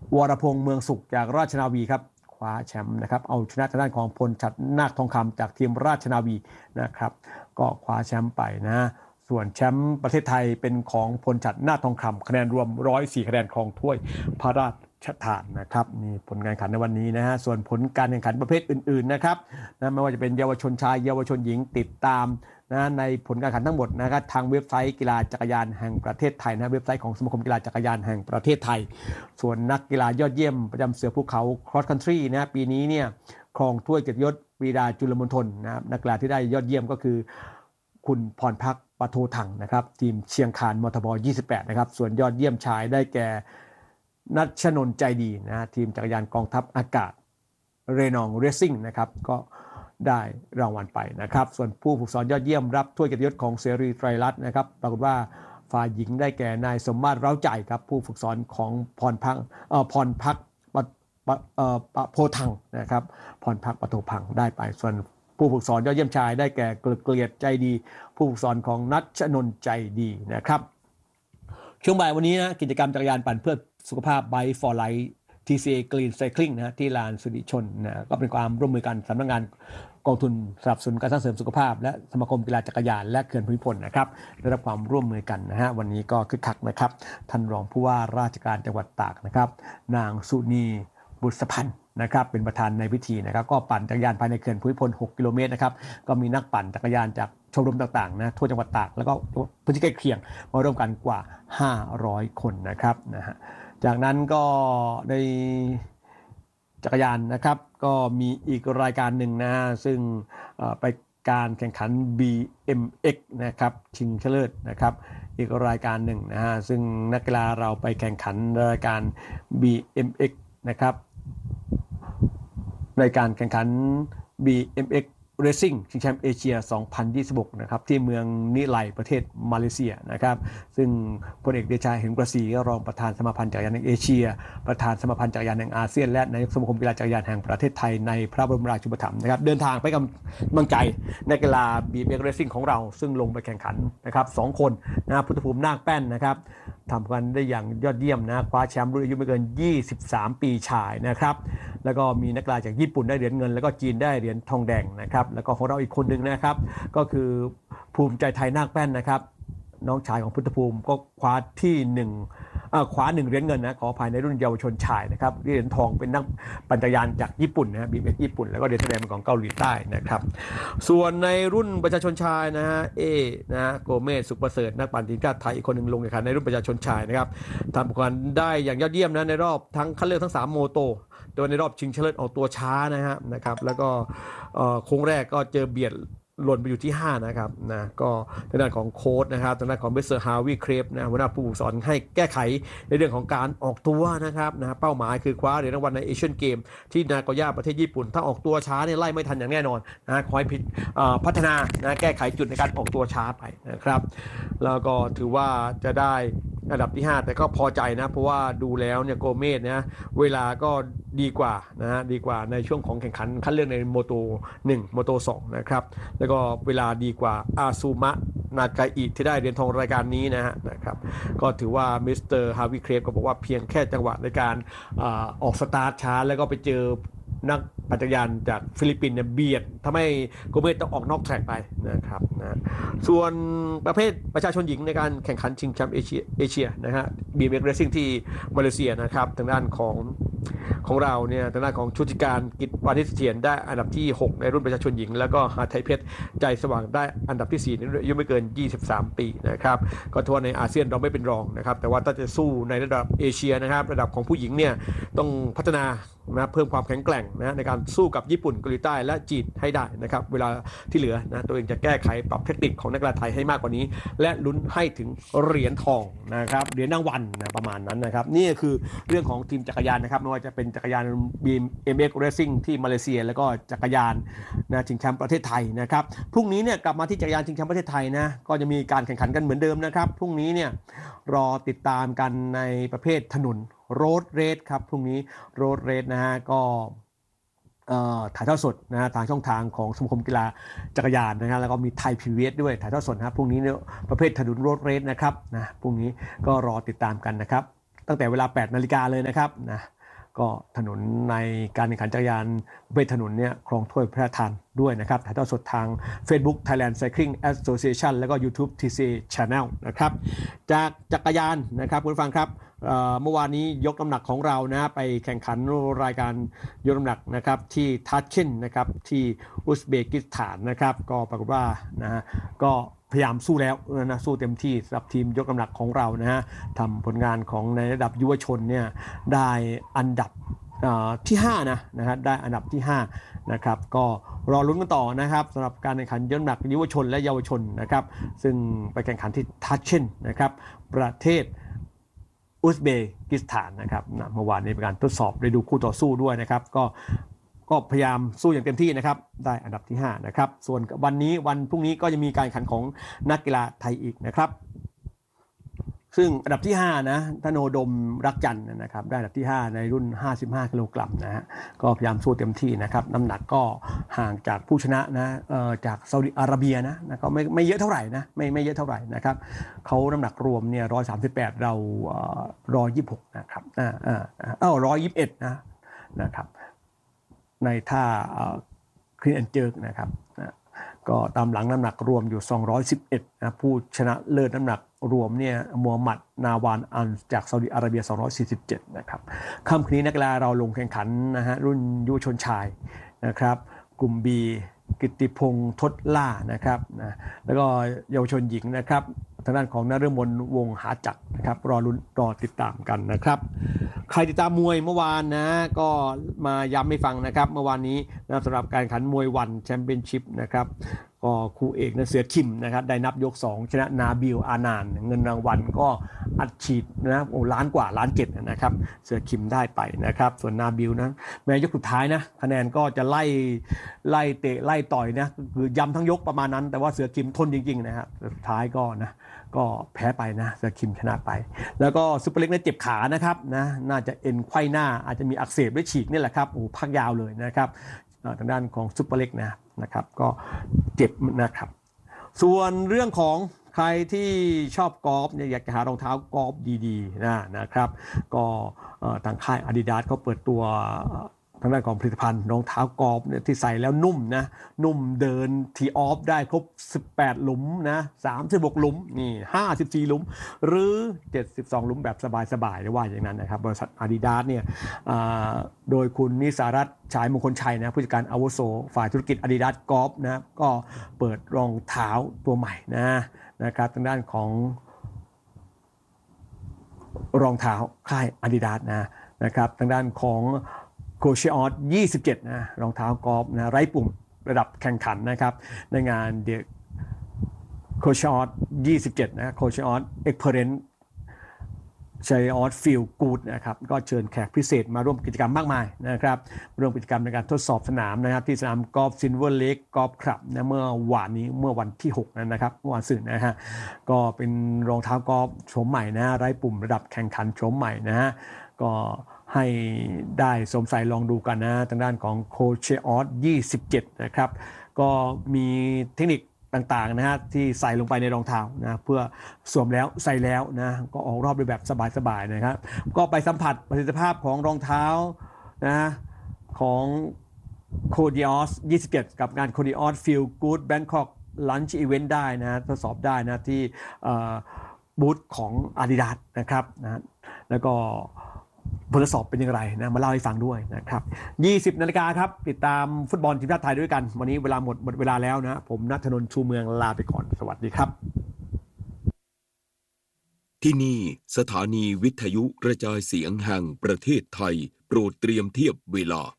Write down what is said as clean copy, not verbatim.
วรพงษ์เมืองสุขจากราชนาวีครับคว้าแชมป์นะครับเอาชนะทางด้านของพลฉัตรนาคทองคำจากทีมราชนาวีนะครับก็คว้าแชมป์ไปนะส่วนแชมป์ประเทศไทยเป็นของพลฉัตรนาคทองคำคะแนนรวม104คะแนนครองถ้วยพระราชทานนะครับนี่ผลการแข่งขันในวันนี้นะฮะส่วนผลการแข่งขันประเภทอื่นๆนะครับนะไม่ว่าจะเป็นเยาวชนชายเยาวชนหญิงติดตามนะในผลการแข่งขันทั้งหมดนะครับทางเว็บไซต์กีฬาจักรยานแห่งประเทศไทยนะเว็บไซต์ของสมาคมกีฬาจักรยานแห่งประเทศไทยส่วนนักกีฬายอดเยี่ยมประจำเสือภูเขา cross country นะปีนี้เนี่ยครองถ้วยเกียรติยศปรีดาจุลมณฑลนะครับนักกีฬาที่ได้ยอดเยี่ยมก็คือคุณพรพักปะโทถังนะครับทีมเชียงคานมทบ28นะครับส่วนยอดเยี่ยมชายได้แก่นัชนนท์ใจดีนะทีมจักรยานกองทัพอากาศเรนองเรซซิ่งนะครับก็ได้รางวัลไปนะครับส่วนผู้ฝึกสอนยอดเยี่ยมรับถ้วยเกียรติยศของเสรีไตรรัตน์นะครับปรากฏว่าฝ่ายหญิงได้แก่นายสมมาตรเร้าใจครับผู้ฝึกสอนของพรพักโพธังนะครับพรพักปะโทพังได้ไปส่วนผู้ฝึกสอนยอดเยี่ยมชายได้แก่เกลียดใจดีผู้ฝึกสอนของนัชนนท์ใจดีนะครับช่วงบ่ายวันนี้นะกิจกรรมจักรยานปั่นเพื่อสุขภาพ Bike for Life TCA Green Cycling นะที่ลานสุริชนนะก็เป็นความร่วมมือกันสำนักงานกองทุนสนับสนุนการสร้างเสริมสุขภาพและสมาคมกีฬาจักรยานและเขื่อนภูมิพลนะครับได้รับความร่วมมือกันนะฮะวันนี้ก็คึกคักนะครับท่านรองผู้ว่าราชการจังหวัดตากนะครับนางสุนีบุษพันธ์นะครับเป็นประธานในพิธีนะครับก็ปั่นจักรยานภายในเขื่อนภูมิพล6 กิโลเมตรนะครับก็มีนักปั่นจักรยานจากชมรมต่างๆนะทั่วจังหวัดตากแล้วก็พื้นที่ใกล้เคียงมาร่วมกันกว่า500คนนะครับนะฮะจากนั้นก็ในจักรยานนะครับก็มีอีกรายการหนึ่งนะซึ่งไปการแข่งขัน BMX นะครับชิงชนะเลิศนะครับอีกรายการหนึ่งนะฮะซึ่งนักกีฬาเราไปแข่งขันรายการ BMX นะครับในการแข่งขัน BMX Racing ชิงแชมป์เอเชีย 2026 นะครับที่เมืองนิไลประเทศมาเลเซียนะครับซึ่งพลเอกเดชา เหมกระศรีรองประธานสมาพันธ์จักรยานแห่งเอเชียประธานสมาพันธ์จักรยานแห่งอาเซียนและนายกสมาคมกีฬาจักรยานแห่งประเทศไทยในพระบรมราชูปถัมภ์นะครับเดินทางไปกำลังใจในกีฬา BMX Racing ของเราซึ่งลงไปแข่งขันนะครับ2คนนะพุทธภูมินาคแป้นนะครับทำกันได้อย่างยอดเยี่ยมนะคว้าแชมป์รุ่นอายุไม่เกิน23 ปีชายนะครับแล้วก็มีนักกีฬาจากญี่ปุ่นได้เหรียญเงินแล้วก็จีนได้เหรียญทองแดงนะครับแล้วก็ของเราอีกคนนึงนะครับก็คือภูมิใจไทยนาคแป้นนะครับน้องชายของพุทธภูมิก็คว้าที่คว้า1 เหรียญเงินนะขอภายในรุ่นเยาวชนชายนะครับเหรียญทองเป็นนักปั่นจักรยานจากญี่ปุ่นนะBMXญี่ปุ่นแล้วก็เหรียญทองแดงเป็นของเกาหลีใต้นะครับส่วนในรุ่นประชาชนชายนะฮะนะโกเมสสุขประเสริฐนักปั่นทีมชาติไทยอีกคนนึงลงแข่งขันในรุ่นประชาชนชายนะครับทำผลงานได้อย่างยอดเยี่ยมนะในรอบทั้งคัดเลือกทั้ง3โมโตโดยในรอบชิงชนะเลิศออกตัวช้านะครับแล้วก็โค้งแรกก็เจอเบียดหล่นไปอยู่ที่5นะครับนะก็ทางด้านของโค้ชนะครับทางด้านของมิสเตอร์ฮาวิเครปนะหัวหน้าผู้ฝึกสอนให้แก้ไขในเรื่องของการออกตัวนะครับนะเป้าหมายคือคว้าเหรียญรางวัลในเอเชียนเกมที่นาโกย่าประเทศญี่ปุ่นถ้าออกตัวช้าเนี่ยไล่ไม่ทันอย่างแน่นอนนะคอยผิดพัฒนานะแก้ไขจุดในการออกตัวช้าไปนะครับแล้วก็ถือว่าจะได้อันดับที่5แต่ก็พอใจนะเพราะว่าดูแล้วเนี่ยโกเมสนะเวลาก็ดีกว่านะฮะดีกว่าในช่วงของแข่งขันคัดเลือกในโมโต1โมโต2นะครับแล้วก็เวลาดีกว่าอาซูมะนากาอิที่ได้เหรียญทองรายการนี้นะครับก็ถือว่ามิสเตอร์ฮาวิเครปก็บอกว่าเพียงแค่จังหวะในการออกสตาร์ทช้าแล้วก็ไปเจอนักปั่นจักรยานจากฟิลิปปินส์เนี่ยเบียดทำให้โกเมสต้องออกนอกแทร็กไปนะครับนะส่วนประเภทประชาชนหญิงในการแข่งขันชิงแชมป์เอเชียนะฮะ BMX Racing ที่มาเลเซียนะครับทางด้านของเราเนี่ยทางด้านของชุติการกิจวานิชเถียรได้อันดับที่6ในรุ่นประชาชนหญิงแล้วก็หาไทยเพชรใจสว่างได้อันดับที่4ในรุ่นอายุไม่เกิน23 ปีนะครับก็ทั่วในอาเซียนเราไม่เป็นรองนะครับแต่ว่าถ้าจะสู้ในระดับเอเชียนะครับระดับของผู้หญิงเนี่ยต้องพัฒนานะเพิ่มความแข็งแกร่งนะในการสู้กับญี่ปุ่นเกาหลีใต้และจีนให้ได้นะครับเวลาที่เหลือนะตัวเองจะแก้ไขปรับเทคนิคของนักกีฬาไทยให้มากกว่านี้และลุ้นให้ถึงเหรียญทองนะครับเหรียญรางวัลนะประมาณนั้นนะครับนี่คือเรื่องของทีมจักรยานนะครับไม่ว่าจะเป็นจักรยาน BMX Racing ที่มาเลเซียแล้วก็จักรยานนะชิงแชมป์ประเทศไทยนะครับพรุ่งนี้เนี่ยกลับมาที่จักรยานชิงแชมป์ประเทศไทยนะก็จะมีการแข่งขันกันเหมือนเดิมนะครับพรุ่งนี้เนี่ยรอติดตามกันในประเภทถนนโรดเรสครับพรุ่งนี้โรดเรสนะฮะก็ถ่ายทอดสดนะฮะทางช่องทางของสมาคมกีฬาจักรยานนะฮะแล้วก็มีไทย PBS ด้วยถ่ายทอดสดนะครับพรุ่งนี้เนี่ยประเภทถนนโรดเรสนะครับนะพรุ่งนี้ก็รอติดตามกันนะครับตั้งแต่เวลา 8 นาฬิกาเลยนะครับนะก็ถนนในการแข่งขันจักรยานประเภทถนนเนี่ยครองถ้วยพระราชทานด้วยนะครับถ่ายทอดสดทาง Facebook Thailand Cycling Association แล้วก็ YouTube TCA Channel นะครับจากจักรยานนะครับคุณผู้ฟังครับเมื่อวานนี้ยกน้ำหนักของเรานะไปแข่งขันรายการยกน้ำหนักนะครับที่ทัชเชนนะครับที่อุซเบกิสถานนะครับก็ปรากฏว่านะฮะก็พยายามสู้แล้วนะสู้เต็มที่สำหรับทีมยกน้ำหนักของเรานะฮะทำผลงานของในระดับยุวชนเนี่ยได้อันดับที่5นะฮะได้อันดับที่5นะครับก็รอลุ้นกันต่อนะครับสำหรับการแข่งขันยกน้ำหนักยุวชนและเยาวชนนะครับซึ่งไปแข่งขันที่ทัชเชนนะครับประเทศอุซเบกิสถานนะครับเมื่อวานนี้เป็นการทดสอบได้ดูคู่ต่อสู้ด้วยนะครับก็พยายามสู้อย่างเต็มที่นะครับได้อันดับที่5นะครับส่วนวันพรุ่งนี้ก็จะมีการแข่งขันของนักกีฬาไทยอีกนะครับซึ่งอันดับที่5นะธโนดมรักจันทร์นะครับได้อันดับที่5ในรุ่น55กิโลกรัมนะฮะก็พยายามสู้เต็มที่นะครับน้ำหนักก็ห่างจากผู้ชนะนะจากซาอุดิอาระเบียนะก็ไม่เยอะเท่าไหร่นะไม่เยอะเท่าไหร่นะครับเขาน้ำหนักรวมเนี่ย138เรา126นะครับ121นะครับในท่าคลีนแอนด์เจิร์กนะครับก็ตามหลังน้ำหนักรวมอยู่211นะผู้ชนะเลิศน้ำหนักรวมเนี่ยมูฮัมหมัดนาวานอันจากซาอุดิอาระเบีย247นะครับค่ำคืนนี้นักกีฬาเราลงแข่งขันนะฮะรุ่นยุวชนชายนะครับกลุ่ม B กิตติพงษ์ทดล่านะครับนะแล้วก็เยาวชนหญิงนะครับทางด้านของนฤมลวงศ์หาจักรนะครับรอติดตามกันนะครับใครติดตามมวยเมื่อวานนะก็มาย้ำให้ฟังนะครับเมื่อวานนี้นะสำหรับการแข่งขันมวยวันแชมเปี้ยนชิพนะครับก็คู่เอกนะเสือคิมนะครับได้นับยก2ชนะนาบิลอานานเงินรางวัลก็อัดฉีดนะล้านกว่าล้าน7นะครับเสือคิมได้ไปนะครับส่วนนาบิลนะแม้ยกสุดท้ายนะคะแนนก็จะไล่เตะไล่ต่อยนะคือย้ำทั้งยกประมาณนั้นแต่ว่าเสือคิมทนจริงๆนะครับสุดท้ายก็แพ้ไปนะเสือคิมชนะไปแล้วก็ซุปเปอร์เล็กเนี่ยเจ็บขานะครับนะน่าจะเอ็นไขว้หน้าอาจจะมีอักเสบและฉีกนี่แหละครับพักยาวเลยนะครับทางด้านของซุปเปอร์เล็กนะครับก็เจ็บนะครับส่วนเรื่องของใครที่ชอบกอล์ฟเนี่ยอยากจะหารองเท้ากอล์ฟดีๆนะครับก็ทางค่าย Adidas เขาเปิดตัวทางด้านของผลิตภัณฑ์รองเท้ากอล์ฟเนี่ยที่ใส่แล้วนุ่มเดินทีออฟได้ครบ18หลุมนะ36หลุมนี่54หลุมหรือ72หลุมแบบสบายๆว่าอย่างนั้นนะครับบริษัท Adidas เนี่ยโดยคุณนิสารัตน์ฉายมงคลชัยนะผู้จัดการอาวุโสฝ่ายธุรกิจ Adidas กอล์ฟนะก็เปิดรองเท้าตัวใหม่นะครับทางด้านของรองเท้าค่าย Adidas นะครับทางด้านของโคเชออส27นะรองเท้ากอล์ฟนะไร้ปุ่มระดับแข่งขันนะครับในงานเดอะโคเชออส27นะโคเชออสเอ็กเพอเรนต์ชัยออสฟิลกูดนะครับก็เชิญแขกพิเศษมาร่วมกิจกรรมมากมายนะครับร่วมกิจกรรมในการทดสอบสนามนะครับที่สนามกอล์ฟซิลเวอร์เลคกอล์ฟคลับนะเมื่อวันที่6นะครับเมื่อวันศุกร์นะฮะก็เป็นรองเท้ากอล์ฟโฉมใหม่นะไร้ปุ่มระดับแข่งขันโฉมใหม่นะฮะก็ให้ได้สวมใส่ลองดูกันนะทางด้านของโคเชออส27นะครับก็มีเทคนิคต่างๆนะฮะที่ใส่ลงไปในรองเท้านะเพื่อสวมแล้วใส่แล้วนะก็ออกรอบด้วยแบบสบายๆนะครับก็ไปสัมผัสประสิทธิภาพของรองเท้านะของโคดิออส27กับงานโคดิออสฟิลกู๊ดแบงคอกลันช์อีเวนต์ได้นะทดสอบได้นะที่บูธของ Adidas นะครับนะแล้วก็ผลสอบเป็นอย่างไรนะมาเล่าให้ฟังด้วยนะครับ 20 นาฬิกาครับติดตามฟุตบอลทีมชาติไทยด้วยกันวันนี้เวลาหมดเวลาแล้วนะผมณัฐนนท์ชูเมืองลาไปก่อนสวัสดีครับที่นี่สถานีวิทยุกระจายเสียงแห่งประเทศไทยโปรดเตรียมเทียบเวลา